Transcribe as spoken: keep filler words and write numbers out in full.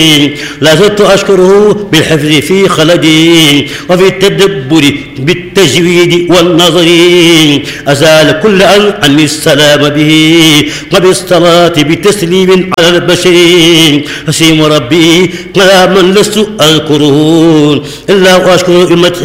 لا زلت أشكره بالحفظ في خلدي وفي التدبر بالتجويد والنظر أزال كل أن عني السلام به وبالصلاة بتسليم على البشر أسيم ربي على من لست أذكره إلا وأشكر